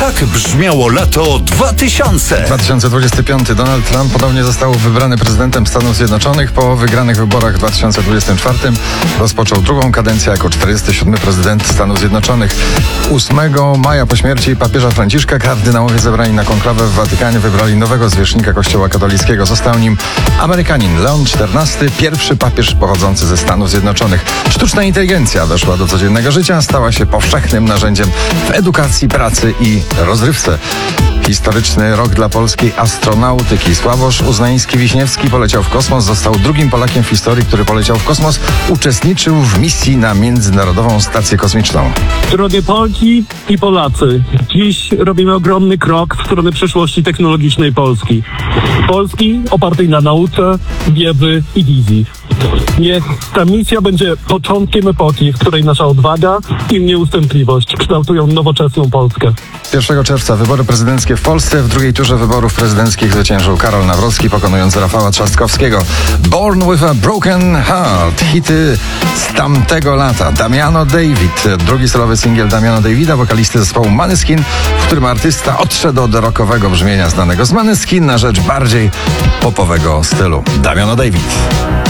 Tak brzmiało lato 2000. 2025. Donald Trump ponownie został wybrany prezydentem Stanów Zjednoczonych. Po wygranych wyborach w 2024 rozpoczął drugą kadencję jako 47. prezydent Stanów Zjednoczonych. 8 maja po śmierci papieża Franciszka kardynałowie zebrani na konklawę w Watykanie wybrali nowego zwierzchnika Kościoła katolickiego. Został nim Amerykanin Leon XIV, pierwszy papież pochodzący ze Stanów Zjednoczonych. Sztuczna inteligencja weszła do codziennego życia, stała się powszechnym narzędziem w edukacji, pracy i rozrywce. Historyczny rok dla polskiej astronautyki. Sławosz Uznański-Wiśniewski poleciał w kosmos, został drugim Polakiem w historii, który poleciał w kosmos. Uczestniczył w misji na Międzynarodową Stację Kosmiczną. Drogie Polki i Polacy, dziś robimy ogromny krok w stronę przyszłości technologicznej Polski. Polski opartej na nauce, wiedzy i wizji. Niech ta misja będzie początkiem epoki, w której nasza odwaga i nieustępliwość kształtują nowoczesną Polskę. 1 czerwca wybory prezydenckie w Polsce. W drugiej turze wyborów prezydenckich zwyciężył Karol Nawrocki, pokonując Rafała Trzaskowskiego. Born with a Broken Heart. Hity z tamtego lata. Damiano David. Drugi solowy singiel Damiano Davida, wokalisty zespołu Måneskin, w którym artysta odszedł od rockowego brzmienia znanego z Måneskin na rzecz bardziej popowego stylu. Damiano David.